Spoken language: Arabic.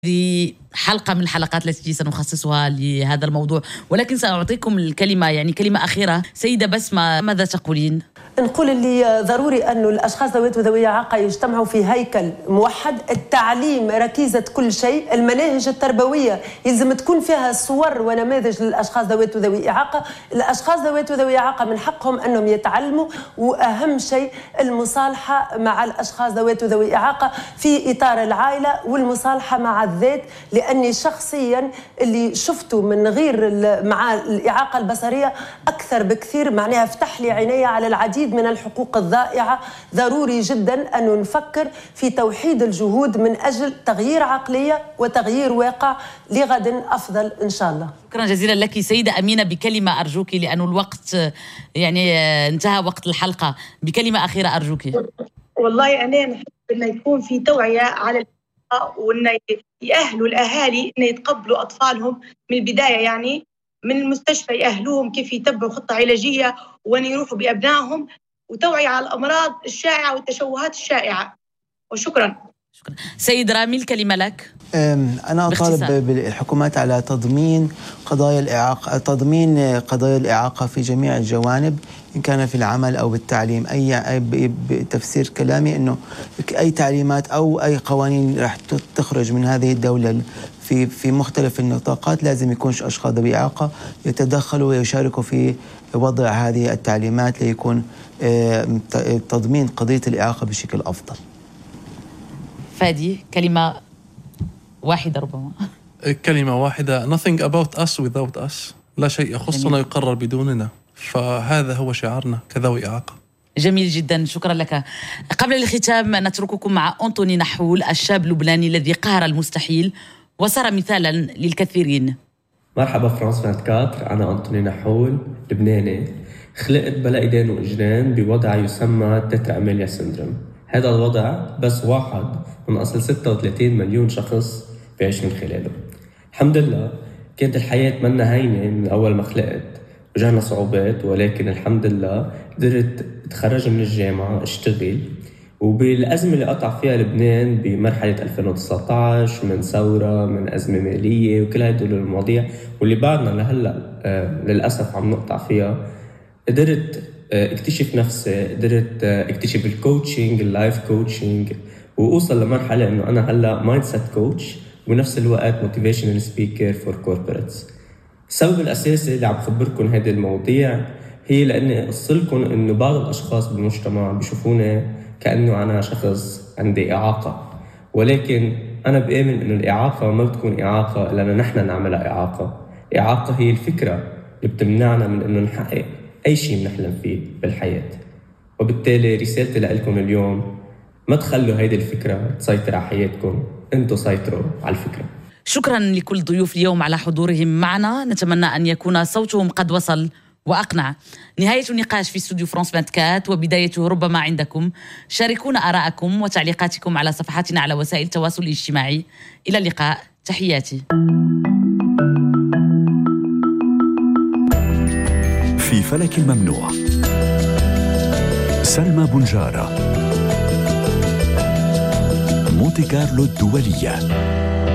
هذه حلقة من الحلقات التي سنخصصها لهذا الموضوع، ولكن سأعطيكم الكلمة، يعني كلمة أخيرة. سيدة بسمة، ماذا تقولين؟ نقول اللي ضروري أنه الأشخاص ذوات وذوي إعاقة يجتمعوا في هيكل موحد. التعليم ركيزة كل شيء. المناهج التربوية يلزم تكون فيها صور ونماذج للأشخاص ذوات وذوي إعاقة. الأشخاص ذوات وذوي إعاقة من حقهم أنهم يتعلموا، وأهم شيء المصالحة مع الأشخاص ذوات وذوي إعاقة في إطار العائلة، والمصالحة مع الذات. لأني شخصيا اللي شفته من غير مع الإعاقة البصرية أكثر بكثير، معناها فتح لي عيني على العديد من الحقوق الضائعة. ضروري جدا أن نفكر في توحيد الجهود من أجل تغيير عقلية وتغيير واقع لغد أفضل إن شاء الله. شكرا جزيلا لك سيدة أمينة. بكلمة أرجوك، لأن الوقت يعني انتهى وقت الحلقة، بكلمة أخيرة أرجوك. والله أنا نحب أن يكون في توعية على وأن يأهلوا الأهالي أن يتقبلوا أطفالهم من البداية، يعني من المستشفى يأهلوهم كيف يتبعوا خطة علاجية وأن يروحوا بأبنائهم، وتوعية على الأمراض الشائعة والتشوهات الشائعة. وشكرا. شكرا. سيد رامي، الكلمة لك. أنا أطالب بالحكومات على تضمين قضايا الإعاقة في جميع الجوانب، إن كان في العمل أو بالتعليم. أي بتفسير كلامي أنه أي تعليمات أو أي قوانين راح تخرج من هذه الدولة في مختلف النطاقات لازم يكون أشخاص ذوي إعاقة يتدخلوا ويشاركوا في وضع هذه التعليمات ليكون تضمين قضية الإعاقة بشكل أفضل. فادي، كلمة واحدة ربما. كلمة واحدة: nothing about us without us. لا شيء يخصنا يقرر بدوننا، فهذا هو شعارنا كذوي إعاقة. جميل جدا، شكرا لك. قبل الختام نترككم مع أنطوني نحول، الشاب اللبناني الذي قهر المستحيل وصار مثالا للكثيرين. مرحبا فرانس 24، أنا أنطوني نحول لبناني، خلقت بلا إيدين وإجرين بوضع يسمى تترا أميليا سيندروم. هذا الوضع بس واحد من أصل 36 مليون شخص بيعيش من خلاله. الحمد لله كانت الحياة منا هينة من أول ما خلقت، وجهنا صعوبات، ولكن الحمد لله قدرت أتخرج من الجامعة أشتغل. وبالأزمة اللي قطع فيها لبنان بمرحلة 2019 من ثورة، من أزمة مالية، وكل هدول المواضيع واللي بعدنا لهلأ للأسف عم نقطع فيها، قدرت اكتشف نفسي، قدرت اكتشف الكوتشنج، اللايف كوتشنج، وأوصل لمرحلة إنه أنا هلأ مايند سيت كوتش ونفس الوقت موتيفيشنال سبيكر فور كوربوريتس. السبب الأساسي اللي عم خبركم هذه المواضيع هي لأني أوصلكم إنه بعض الأشخاص بالمجتمع بيشوفوني كأنه أنا شخص عندي إعاقة، ولكن أنا بآمن إنه الإعاقة ما بتكون إعاقة إلا نحن نعملها إعاقة. إعاقة هي الفكرة اللي بتمنعنا من إنه نحقق أي شيء بنحلم فيه بالحياة. وبالتالي رسالتي لكم اليوم: ما تخلوا هيدي الفكرة تسيطر على حياتكم، أنتوا سيطروا على الفكرة. شكرا لكل ضيوف اليوم على حضورهم معنا، نتمنى أن يكون صوتهم قد وصل وأقنع. نهاية النقاش في استوديو فرانس 24 وبدايته ربما عندكم. شاركونا آراءكم وتعليقاتكم على صفحاتنا على وسائل التواصل الاجتماعي. إلى اللقاء، تحياتي. في فلك الممنوع، سلمى بنجارة، مونتي كارلو الدولية.